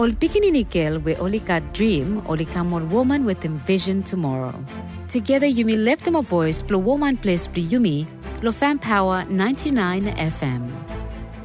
Ol pikinini girl we olika dream, olika more woman with envision tomorrow. Together Yumi left them a voice, blow woman place bli Yumi, lo fan power 99 FM.